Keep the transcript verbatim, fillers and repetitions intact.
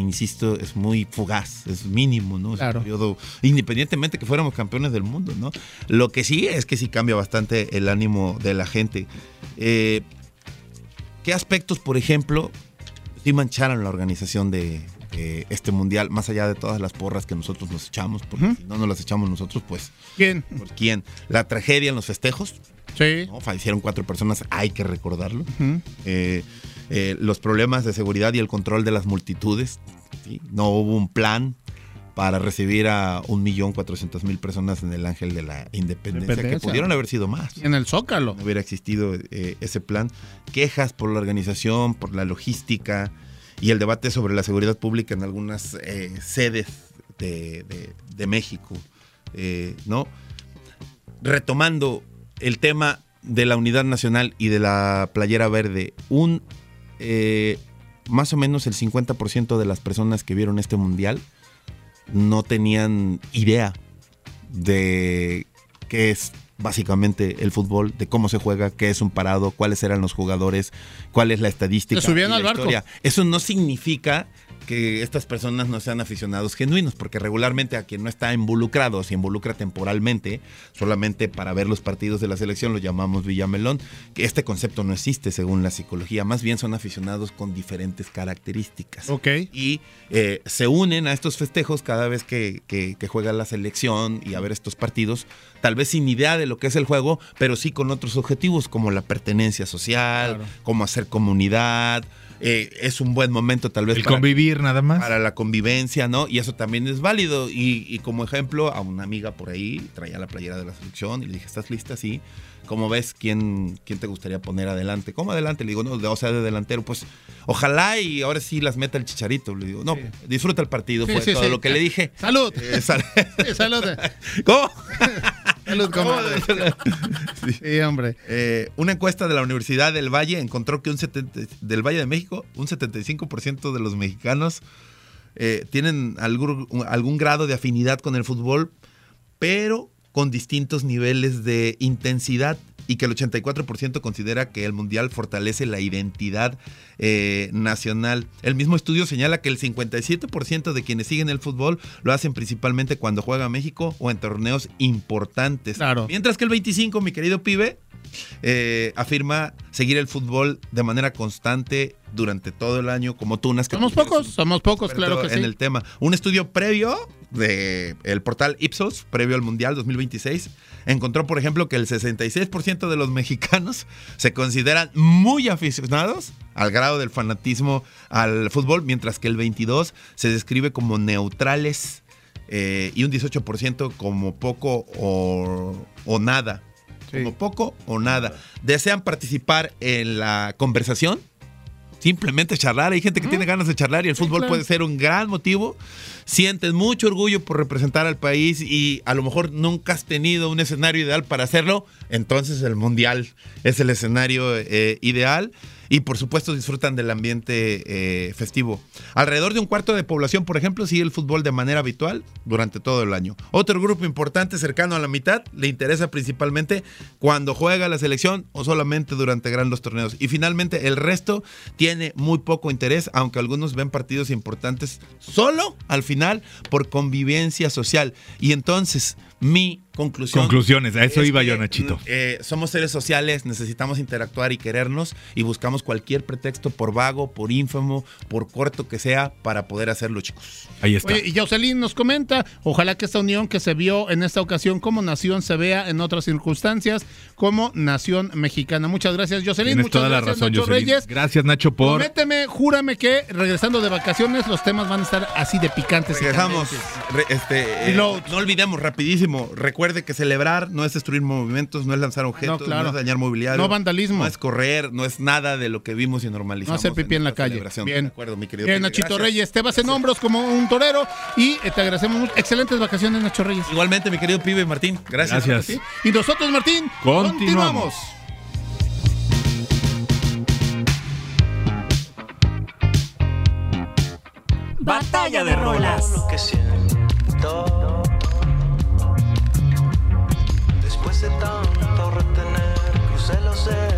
insisto, es muy fugaz, es mínimo, ¿no? Es claro. un periodo, independientemente que fuéramos campeones del mundo, ¿no? Lo que sí es que sí cambia bastante el ánimo de la gente. Eh, ¿Qué aspectos, por ejemplo, sí mancharon la organización de eh, este mundial, más allá de todas las porras que nosotros nos echamos? Porque uh-huh. si no nos las echamos nosotros, pues... ¿Quién? ¿Por quién? La tragedia en los festejos. Sí. ¿No? Fallecieron cuatro personas, hay que recordarlo. Uh-huh. Eh, eh, los problemas de seguridad y el control de las multitudes. ¿Sí? No hubo un plan para recibir a un millón cuatrocientas mil personas en el Ángel de la Independencia, Independencia, que pudieron haber sido más. En el Zócalo. No hubiera existido eh, ese plan. Quejas por la organización, por la logística y el debate sobre la seguridad pública en algunas eh, sedes de, de, de México. Eh, ¿no? Retomando el tema de la unidad nacional y de la playera verde, un eh, más o menos el cincuenta por ciento de las personas que vieron este mundial no tenían idea de qué es básicamente el fútbol, de cómo se juega, qué es un parado, cuáles eran los jugadores, cuál es la estadística. Se subían al barco. Historia. Eso no significa que estas personas no sean aficionados genuinos, porque regularmente a quien no está involucrado, se involucra temporalmente, solamente para ver los partidos de la selección, lo llamamos Villamelón, que este concepto no existe según la psicología, más bien son aficionados con diferentes características. Okay. Y eh, se unen a estos festejos cada vez que, que, que juega la selección y a ver estos partidos, tal vez sin idea de lo que es el juego, pero sí con otros objetivos, como la pertenencia social, claro. como hacer comunidad. Eh, es un buen momento tal vez el para convivir nada más, para la convivencia, ¿no? Y eso también es válido. Y, y como ejemplo, a una amiga por ahí traía la playera de la selección y le dije, ¿estás lista? Sí. ¿Cómo ves? ¿Quién, quién te gustaría poner adelante? ¿Cómo adelante? Le digo, no, o sea, de delantero. Pues ojalá y ahora sí las meta el Chicharito. Le digo, no, sí. disfruta el partido, sí, fue sí, todo sí. lo que le dije. ¡Salud! Eh, sal... sí, salud. ¿Cómo? Salud, ¿cómo? Sí. sí, hombre. Eh, una encuesta de la Universidad del Valle encontró que un setenta del Valle de México, un setenta y cinco por ciento de los mexicanos eh, tienen algún, algún grado de afinidad con el fútbol, pero con distintos niveles de intensidad, y que el ochenta y cuatro por ciento considera que el Mundial fortalece la identidad eh, nacional. El mismo estudio señala que el cincuenta y siete por ciento de quienes siguen el fútbol lo hacen principalmente cuando juega México o en torneos importantes. Claro. Mientras que el veinticinco por ciento, mi querido pibe, eh, afirma seguir el fútbol de manera constante durante todo el año, como tú. Unas somos pocos, somos pocos, claro que sí. En el tema. Un estudio previo de el portal Ipsos, previo al Mundial dos mil veintiséis, encontró, por ejemplo, que el sesenta y seis por ciento de los mexicanos se consideran muy aficionados al grado del fanatismo al fútbol, mientras que el veintidós por ciento se describe como neutrales eh, y un dieciocho por ciento como poco o, o nada. Sí. Como poco o nada. ¿Desean participar en la conversación? Simplemente charlar. Hay gente que uh-huh. tiene ganas de charlar y el sí, fútbol claro. puede ser un gran motivo. Sientes mucho orgullo por representar al país y a lo mejor nunca has tenido un escenario ideal para hacerlo. Entonces el Mundial es el escenario eh, ideal. Y por supuesto disfrutan del ambiente eh, festivo. Alrededor de un cuarto de población, por ejemplo, sigue el fútbol de manera habitual durante todo el año. Otro grupo importante, cercano a la mitad, le interesa principalmente cuando juega la selección o solamente durante grandes torneos. Y finalmente el resto tiene muy poco interés, aunque algunos ven partidos importantes solo al final por convivencia social. Y entonces mi conclusión... Conclusiones, a eso iba que, yo, Nachito. Eh, somos seres sociales, necesitamos interactuar y querernos y buscamos cualquier pretexto, por vago, por ínfimo, por corto que sea, para poder hacerlo, chicos. Ahí está. Oye, y Jocelyn nos comenta, ojalá que esta unión que se vio en esta ocasión como nación se vea en otras circunstancias como nación mexicana. Muchas gracias, Jocelyn. Tienes Muchas toda gracias, la razón, Nacho Jocelyn. Reyes. Gracias, Nacho, por... Prométeme, júrame que regresando de vacaciones los temas van a estar así de picantes. Regresamos. Re, este, eh, no olvidemos, rapidísimo, recuerde que celebrar no es destruir monumentos, no es lanzar objetos, no, claro. no es dañar mobiliario. No vandalismo. No es correr, no es nada de lo que vimos y normalizamos. No hacer pipí en, en la calle. Bien. De acuerdo, mi querido. Bien, Nachito Gracias. Reyes, te vas en hombros como un torero y eh, te agradecemos mucho. Excelentes vacaciones, Nacho Reyes. Igualmente, mi querido pibe Martín. Gracias. Gracias. Y nosotros, Martín, continuamos. continuamos. Batalla de rolas. Lo que siento después de tanto retener, crucé los